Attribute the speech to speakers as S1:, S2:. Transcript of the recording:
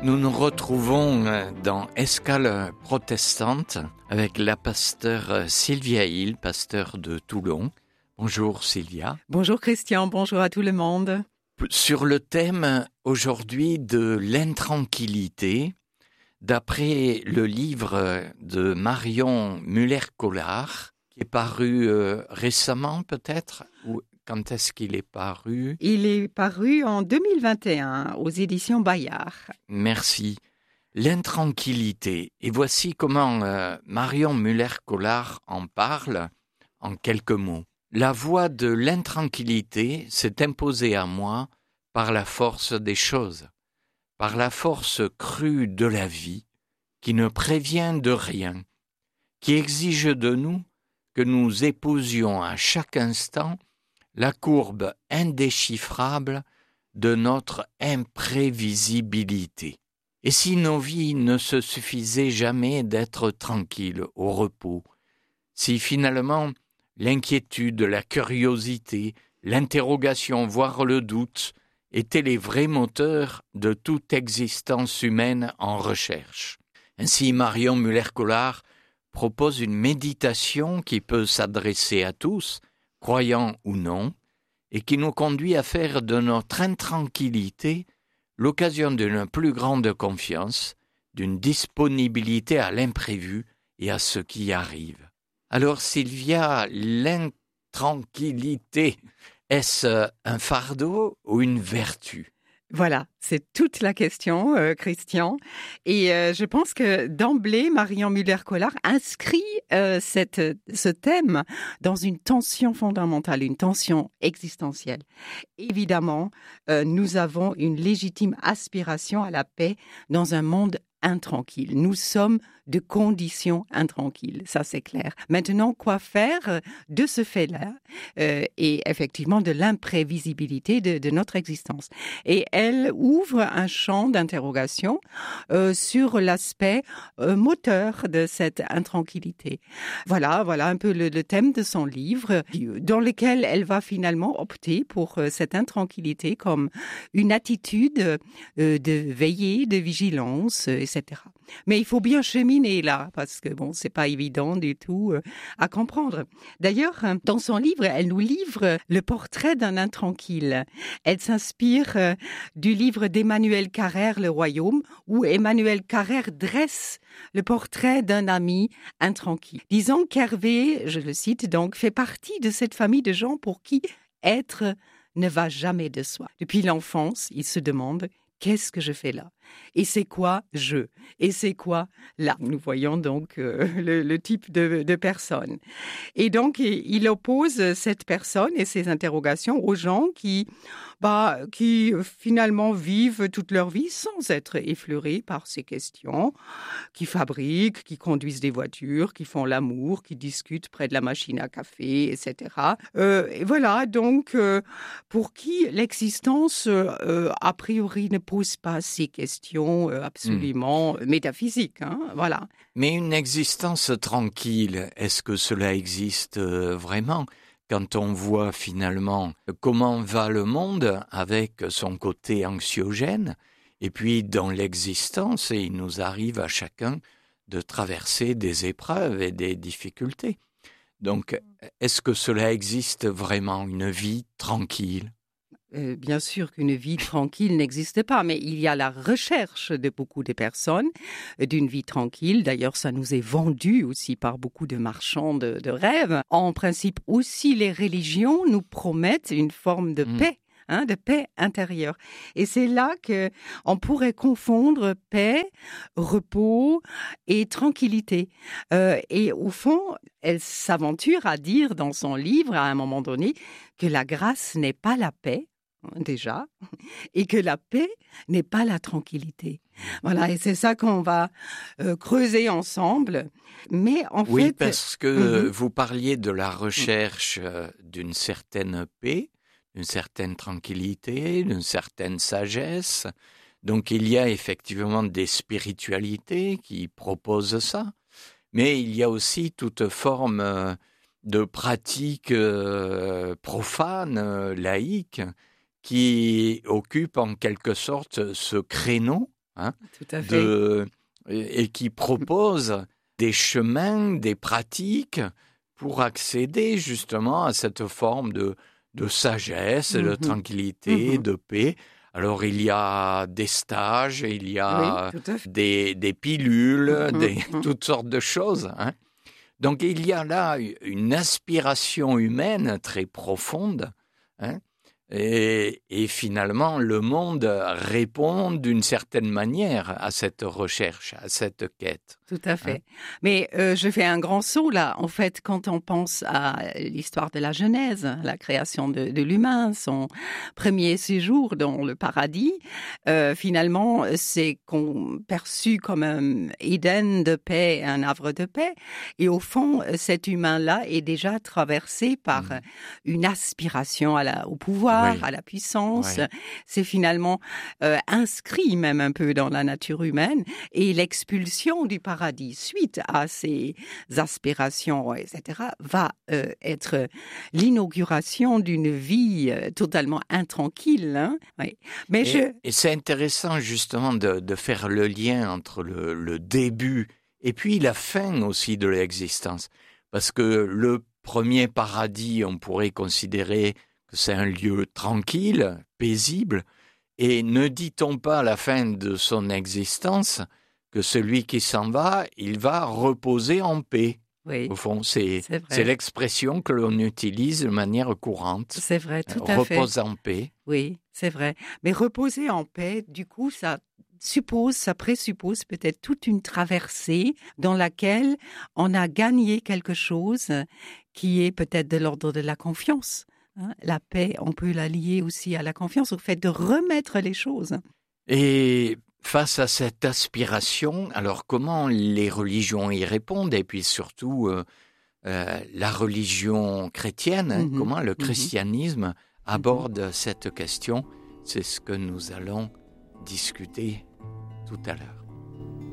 S1: Nous nous retrouvons dans Escale protestante avec la pasteure Sylvia Hill, pasteur de Toulon. Bonjour Sylvia.
S2: Bonjour Christian, bonjour à tout le monde.
S1: Sur le thème aujourd'hui de l'intranquillité, d'après le livre de Marion Muller-Collard, qui est paru récemment peut-être, ou quand est-ce qu'il est paru ?
S2: Il est paru en 2021 aux éditions Bayard.
S1: Merci. L'intranquillité. Et voici comment Marion Muller-Collard en parle en quelques mots. La voie de l'intranquillité s'est imposée à moi par la force des choses, par la force crue de la vie, qui ne prévient de rien, qui exige de nous que nous épousions à chaque instant la courbe indéchiffrable de notre imprévisibilité. Et si nos vies ne se suffisaient jamais d'être tranquilles, au repos, si finalement l'inquiétude, la curiosité, l'interrogation, voire le doute étaient les vrais moteurs de toute existence humaine en recherche. Ainsi, Marion Muller-Collard propose une méditation qui peut s'adresser à tous, croyants ou non, et qui nous conduit à faire de notre intranquillité l'occasion d'une plus grande confiance, d'une disponibilité à l'imprévu et à ce qui arrive. Alors Sylvia, l'intranquillité, est-ce un fardeau ou une vertu ?
S2: Voilà, c'est toute la question, Christian. Et je pense que d'emblée, Marion Muller-Collard inscrit ce thème dans une tension fondamentale, une tension existentielle. Évidemment, nous avons une légitime aspiration à la paix dans un monde intranquille. Nous sommes de conditions intranquilles, ça c'est clair. Maintenant, quoi faire de ce fait-là et effectivement de l'imprévisibilité de notre existence. Et elle ouvre un champ d'interrogation sur l'aspect moteur de cette intranquillité. Voilà un peu le thème de son livre, dans lequel elle va finalement opter pour cette intranquillité comme une attitude de veillée, de vigilance, etc. Mais il faut bien cheminer là, parce que bon, c'est pas évident du tout à comprendre. D'ailleurs, dans son livre, elle nous livre le portrait d'un intranquille. Elle s'inspire du livre d'Emmanuel Carrère, Le Royaume, où Emmanuel Carrère dresse le portrait d'un ami intranquille. Disons qu'Hervé, je le cite donc, fait partie de cette famille de gens pour qui être ne va jamais de soi. Depuis l'enfance, il se demande « Qu'est-ce que je fais là ? Et c'est quoi je ? Et c'est quoi là ?» Nous voyons donc le type de personne. Et donc, il oppose cette personne et ses interrogations aux gens qui finalement vivent toute leur vie sans être effleurés par ces questions, qui fabriquent, qui conduisent des voitures, qui font l'amour, qui discutent près de la machine à café, etc. Et voilà, donc, pour qui l'existence, a priori, ne pose pas ces questions absolument métaphysiques. Voilà.
S1: Mais une existence tranquille, est-ce que cela existe vraiment ? Quand on voit finalement comment va le monde avec son côté anxiogène, et puis dans l'existence, il nous arrive à chacun de traverser des épreuves et des difficultés. Donc, est-ce que cela existe vraiment, une vie tranquille ?
S2: Bien sûr qu'une vie tranquille n'existe pas, mais il y a la recherche de beaucoup de personnes d'une vie tranquille. D'ailleurs, ça nous est vendu aussi par beaucoup de marchands de rêves. En principe aussi, les religions nous promettent une forme de paix. De paix intérieure. Et c'est là qu'on pourrait confondre paix, repos et tranquillité. Et au fond, elle s'aventure à dire dans son livre, à un moment donné, que la grâce n'est pas la paix, déjà, et que la paix n'est pas la tranquillité. Voilà, et c'est ça qu'on va creuser ensemble. Mais en
S1: oui,
S2: fait...
S1: parce que vous parliez de la recherche d'une certaine paix, d'une certaine tranquillité, d'une certaine sagesse. Donc il y a effectivement des spiritualités qui proposent ça, mais il y a aussi toute forme de pratique profane, laïque, qui occupe en quelque sorte ce créneau hein,
S2: Tout à fait.
S1: et qui propose des chemins, des pratiques pour accéder justement à cette forme de sagesse, de tranquillité, de paix. Alors, il y a des stages, il y a des pilules, toutes sortes de choses, hein. Donc, il y a là une inspiration humaine très profonde, hein, et finalement, le monde répond d'une certaine manière à cette recherche, à cette quête.
S2: Tout à fait. Mais je fais un grand saut là. En fait, quand on pense à l'histoire de la Genèse, la création de l'humain, son premier séjour dans le paradis, finalement, c'est perçu comme un Éden de paix, un havre de paix. Et au fond, cet humain-là est déjà traversé par une aspiration au pouvoir, à la puissance. C'est finalement inscrit même un peu dans la nature humaine. Et l'expulsion du paradis suite à ces aspirations, etc., va être l'inauguration d'une vie totalement intranquille. Hein. Oui.
S1: Et c'est intéressant justement de faire le lien entre le début et puis la fin aussi de l'existence. Parce que le premier paradis, on pourrait considérer que c'est un lieu tranquille, paisible, et ne dit-on pas à la fin de son existence que celui qui s'en va, il va reposer en paix.
S2: Oui,
S1: au fond, c'est l'expression que l'on utilise de manière courante.
S2: C'est vrai, tout à fait.
S1: Repose en paix.
S2: Oui, c'est vrai. Mais reposer en paix, du coup, ça présuppose peut-être toute une traversée dans laquelle on a gagné quelque chose qui est peut-être de l'ordre de la confiance. La paix, on peut la lier aussi à la confiance, au fait de remettre les choses.
S1: Et face à cette aspiration, alors comment les religions y répondent? Et puis surtout, la religion chrétienne, comment le christianisme aborde cette question? C'est ce que nous allons discuter tout à l'heure.